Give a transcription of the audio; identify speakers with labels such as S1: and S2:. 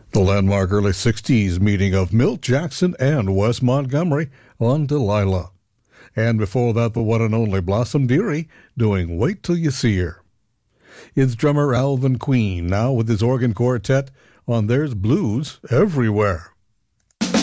S1: The landmark early 60s meeting of Milt Jackson and Wes Montgomery on Delilah. And before that, the one and only Blossom Dearie doing Wait Till You See Her. It's drummer Alvin Queen now with his organ quartet on There's Blues Everywhere.